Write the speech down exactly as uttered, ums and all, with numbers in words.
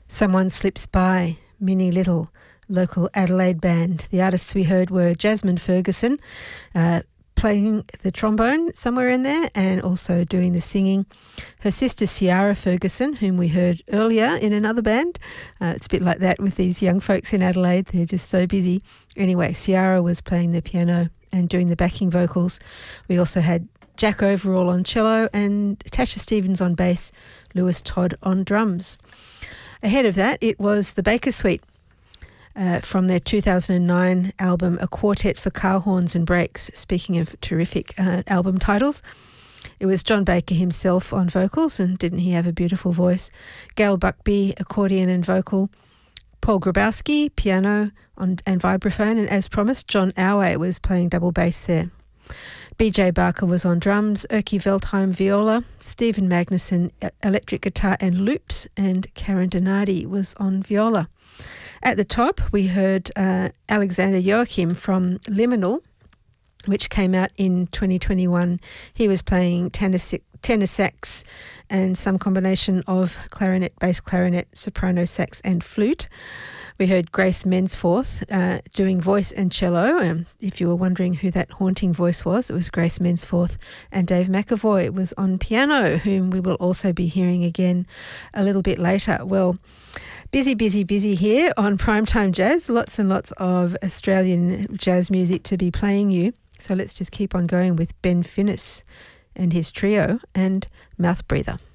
Someone Slips By, Minnie Little, local Adelaide band. The artists we heard were Jasmine Ferguson, uh, playing the trombone somewhere in there and also doing the singing. Her sister Ciara Ferguson, whom we heard earlier in another band. Uh, it's a bit like that with these young folks in Adelaide. They're just so busy. Anyway, Ciara was playing the piano and doing the backing vocals. We also had Jack Overall on cello and Tasha Stevens on bass, Lewis Todd on drums. Ahead of that, it was the Baker Suite uh, from their two thousand nine album A Quartet for Car Horns and Brakes. Speaking of terrific uh, album titles, it was John Baker himself on vocals, and didn't he have a beautiful voice? Gail Buckby, accordion and vocal. Paul Grabowski, piano on, and vibraphone, and as promised, John Awe was playing double bass there. B J Barker was on drums, Erky Veltheim viola, Stephen Magnuson electric guitar and loops, and Karen Donardi was on viola. At the top, we heard uh, Alexander Joachim from Liminal, which came out in twenty twenty-one. He was playing tenor, tenor sax and some combination of clarinet, bass clarinet, soprano sax and flute. We heard Grace Mensforth uh, doing voice and cello. Um, if you were wondering who that haunting voice was, it was Grace Mensforth. And Dave McAvoy was on piano, whom we will also be hearing again a little bit later. Well, busy, busy, busy here on Primetime Jazz. Lots and lots of Australian jazz music to be playing you. So let's just keep on going with Ben Finnis and his trio and Mouth Breather.